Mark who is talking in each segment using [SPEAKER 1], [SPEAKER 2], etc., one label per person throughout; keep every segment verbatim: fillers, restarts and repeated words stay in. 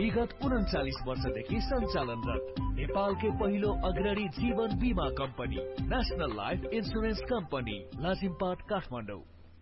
[SPEAKER 1] विगत उन्चालिस वर्षदेखि सञ्चालनरत नेपालकै पहिलो अग्रणी जीवन बीमा company national life insurance company Lazimpat Kathmandu.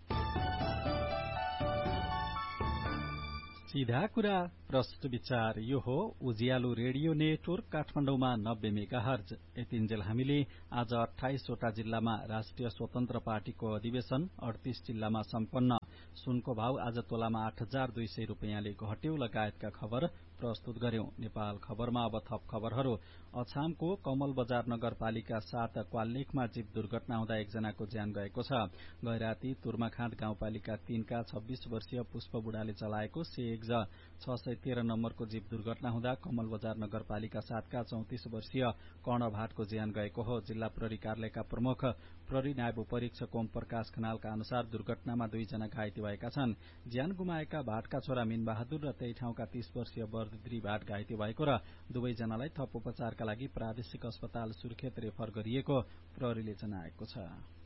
[SPEAKER 2] सीधा कुरा प्रश्न विचार यो हो उज्यालो रेडियो नेटवर्क काठमाडौँमा नब्बे मेगाहर्ज। यतिन्जेल हामीले आज अठाइसवटा जिल्लामा राष्ट्रिय स्वतन्त्र पार्टीको अधिवेशन, अडतीस जिल्लामा सम्पन्न, सुनको भाव आज तोलामा आठ हजार दुई सय रूपियाँले घट्यो लगायतका खबर प्रस्तुत गर्यौं। नेपाल खबरमा अब थप खबरहरू। अछामको कमल बजार नगरपालिका सात क्वालेखमा जीव दुर्घटना हुँदा एकजनाको ज्यान गएको छ। गैराती तुर्माखाँद गाउँपालिका तीनका छब्बीस वर्षीय पुष्प बुढाले चलाएको सेएक्ज छ सय तेह्र नम्बरको जीव दुर्घटना हुँदा कमल बजार नगरपालिका सातका चौतिस वर्षीय कर्ण भाटको ज्यान गएको हो। जिल्ला प्रहरी कार्यालयका प्रमुख प्रहरी नायब परीक्षक ओम प्रकाश खनालका अनुसार दुर्घटनामा दुईजना घाइते भएका छन्। ज्यान गुमाएका भाटका छोरा मीन बहादुर र त्यही ठाउँका तीस वर्षीय बरदुद्री भाट घाइते भएको र दुवैजनालाई थप उपचारका लागि प्रादेशिक अस्पताल सुर्खेत रेफर गरिएको प्रहरीले जनाएको छ।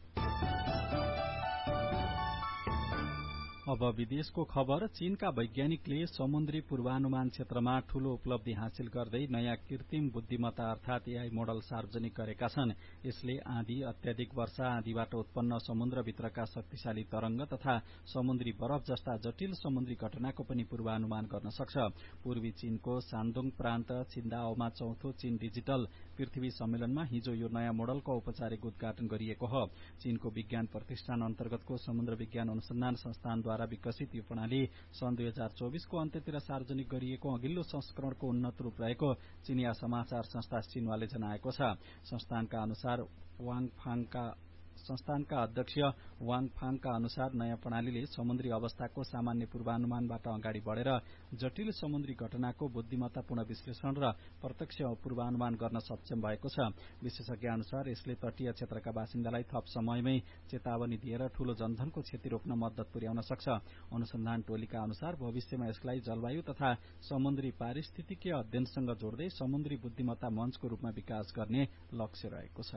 [SPEAKER 2] अब विदेशको खबर। चीनका वैज्ञानिकले समुद्री पूर्वानुमान क्षेत्रमा ठूलो उपलब्धि हासिल गर्दै नयाँ कृत्रिम बुद्धिमत्ता अर्थात एआई मोडल सार्वजनिक गरेका छन्। यसले आँधी, अत्याधिक वर्षा, आँधीबाट उत्पन्न समुद्रभित्रका शक्तिशाली तरंग तथा समुद्री बरफ जस्ता जटिल समुद्री घटनाको पनि पूर्वानुमान गर्न सक्छ। पूर्वी चीनको सान्दोङ प्रान्त छिन्दाओमा चौथो चीन डिजिटल पृथ्वी सम्मेलनमा हिजो यो नयाँ मोडलको औपचारिक उद्घाटन गरिएको हो। चीनको विज्ञान प्रतिष्ठान अन्तर्गतको समुद्र विज्ञान अनुसन्धान संस्थानद्वारा विकसित यो प्रणाली सन् दुई हजार चौबीसको अन्त्यतिर सार्वजनिक गरिएको अघिल्लो संस्करणको उन्नत रूप रहेको चीनिया समाचार संस्था सिन्हुवाले जनाएको छ। संस्थानका अनुसार वाङफाङका संस्थानका अध्यक्ष वाङ फाङका अनुसार नयाँ प्रणालीले समुद्री अवस्थाको सामान्य पूर्वानुमानबाट अगाडि बढ़ेर जटिल समुद्री घटनाको बुद्धिमत्तापूर्ण विश्लेषण र प्रत्यक्ष पूर्वानुमान गर्न सक्षम भएको छ। विशेषज्ञ अनुसार यसले तटीय क्षेत्रका बासिन्दालाई थप समयमै चेतावनी दिएर ठूलो जनधनको क्षति रोक्न मद्दत पुर्याउन सक्छ। अनुसन्धान टोलीका अनुसार भविष्यमा यसलाई जलवायु तथा समुद्री पारिस्थितिकीय अध्ययनसँग जोड्दै समुद्री बुद्धिमत्ता मञ्चको रूपमा विकास गर्ने लक्ष्य रहेको छ।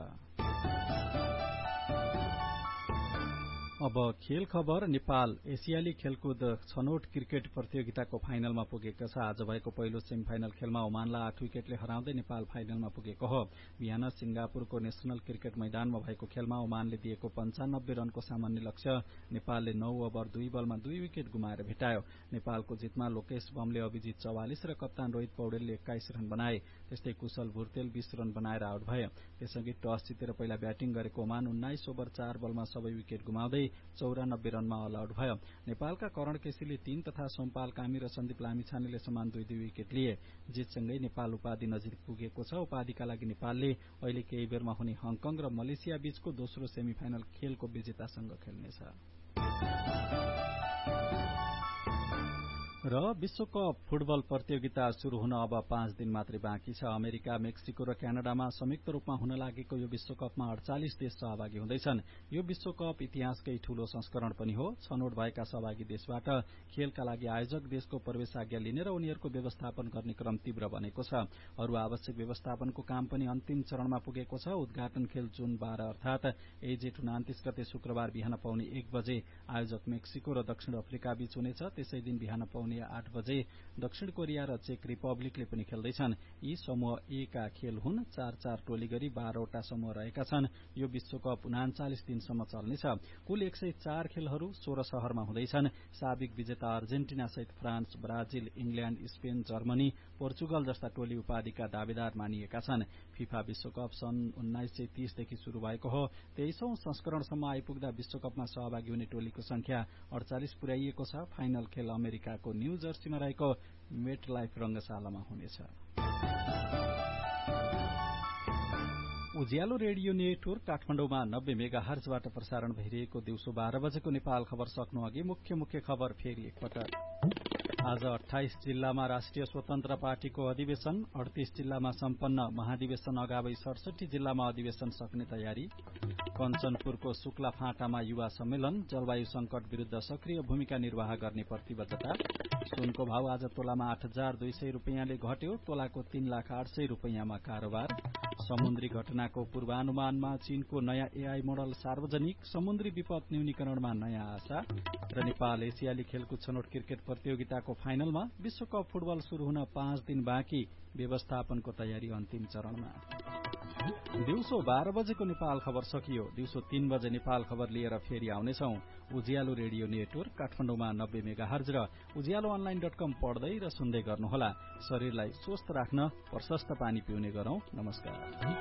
[SPEAKER 2] अब खेल खबर। नेपाल एसियाली खेलकुद छनौट क्रिकेट प्रतियोगिताको फाइनलमा पुगेको छ। आज भएको पहिलो सेमी फाइनल खेलमा ओमानलाई आठ विकेटले हराउँदै नेपाल फाइनलमा पुगेको हो। बिहान सिंगापुरको नेशनल क्रिकेट मैदानमा भएको खेलमा ओमानले दिएको पञ्चानब्बे रनको सामान्य लक्ष्य नेपालले नौ ओभर दुई बलमा दुई विकेट गुमाएर भेटायो। नेपालको जितमा लोकेश बमले अभिजित चौवालिस र कप्तान रोहित पौडेलले एक्काइस रन बनाए। त्यस्तै कुशल भुर्तेल बीस रन बनाएर आउट भए। त्यसअघि टस जितेर पहिला ब्याटिङ गरेको ओमान उन्नाइस ओभर चार बलमा सबै विकेट गुमाउँदै चौरानब्बे रनमा अल आउट भयो। नेपालका करण केसीले तीन तथा सोमपाल कामी र सन्दीप लामिछानेले समान दुई दुई विकेट लिए। जितसँगै नेपाल उपाधि नजिक पुगेको छ। उपाधिका लागि नेपालले अहिले केही बेरमा हुने हङकङ र मलेसिया बीचको दोस्रो सेमी फाइनल खेलको विजेतासँग खेल्नेछ। र विश्वकप फुटबल प्रतियोगिता शुरू हुन अब पाँच दिन मात्रै बाँकी छ। अमेरिका, मेक्सिको र क्यानाडामा संयुक्त रूपमा हुन लागेको यो विश्वकपमा अडचालिस देश सहभागी हुँदैछन्। यो विश्वकप इतिहासकै ठूलो संस्करण पनि हो। छनौट भएका सहभागी देशबाट खेलका लागि आयोजक देशको प्रवेशाज्ञा लिने र उनीहरूको व्यवस्थापन गर्ने क्रम तीव्र बनेको छ। अरू आवश्यक व्यवस्थापनको काम पनि अन्तिम चरणमा पुगेको छ। उद्घाटन खेल जुन बाह्र अर्थात यही जेठ उनातिस गते शुक्रबार बिहान पाउने एक बजे आयोजक मेक्सिको र दक्षिण अफ्रिका बीच हुनेछ। त्यसै दिन बिहान पाउने आठ बजे दक्षिण कोरिया र चेक रिपब्लिकले पनि खेल्दैछन्। यी समूह ए का खेल हुन्। चार चार टोली गरी बाह्रवटा समूह रहेका छन्। यो विश्वकप उनाचालिस दिनसम्म चल्नेछ। कुल एक सय चार खेलहरू सोह्र शहरमा हुँदैछन्। साबिक विजेता अर्जेन्टिना सहित France, Brazil, England, Spain, Germany, Portugal जस्ता टोली उपाधिका दावेदार मानिएका छन्। फिफा विश्वकप सन् उन्नाइस सय तीसदेखि शुरू भएको हो। तेइसौं संस्करणसम्म आइपुग्दा विश्वकपमा सहभागी हुने टोलीको संख्या अडचालिस पुर्याइएको छ। फाइनल खेल अमेरिकाको न्यू जर्सीमा रहेको मेट लाइफ रंगशालामा हुनेछ। उज्यालो रेडियो नेटवर्क काठमाडौँमा नब्बे मेगा हर्जबाट प्रसारण भइरहेको दिउँसो बाह्र बजेको नेपाल खबर सक्नु अघि मुख्य मुख्य खबर फेरि एकपटक। आज अठाइस जिल्लामा राष्ट्रिय स्वतन्त्र पार्टीको अधिवेशन, अडतीस जिल्लामा सम्पन्न। महाधिवेशन अगावै सडसठी जिल्लामा अधिवेशन सक्ने तयारी। कञ्चनपुरको शुक्ला फाँटामा युवा सम्मेलन, जलवायु संकट विरूद्ध सक्रिय भूमिका निर्वाह गर्ने प्रतिबद्धता। सुनको भाव आज तोलामा आठ हजार दुई सय रूपियाँले घट्यो। तोलाको तीन लाख आठ सय रूपियाँमा कारोबार। समुद्री घटनाको पूर्वानुमानमा चीनको नयाँ एआई मोडल सार्वजनिक, समुद्री विपद न्यूनीकरणमा नयाँ आशा र नेपाल एसियाली खेलकुद छनौट क्रिकेट प्रतियोगिताको फाइनलमा विश्वकप फुटबल शुरू हुन पाँच दिन बाँकी, व्यवस्थापनको तयारी अन्तिम चरणमा। दिउँसो बाह्र बजेको नेपाल खबर सकियो। दिउँसो तीन बजे नेपाल खबर लिएर फेरि आउनेछौ। उज्यालो रेडियो नेटवर्क काठमाडौँमा नब्बे मेगा हर्ज र उज्यालो अनलाइन डट कम पढ्दै र सुन्दै गर्नुहोला। शरीरलाई स्वस्थ राख्न प्रशस्त पानी पिउने गरौं। नमस्कार।